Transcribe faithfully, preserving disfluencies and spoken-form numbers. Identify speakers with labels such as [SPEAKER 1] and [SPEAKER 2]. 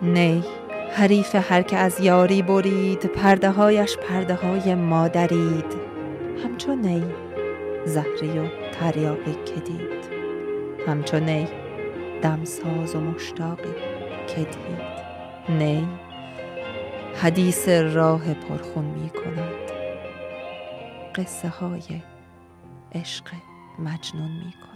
[SPEAKER 1] نی حریف هر که از یاری برید، پرده هایش پرده های مادرید. همچو نی زهری و تریاقی که دید، همچو نی دمساز و مشتاقی که دید. نی حدیث راه پرخون می کند، قصه های عشق مجنون می کند.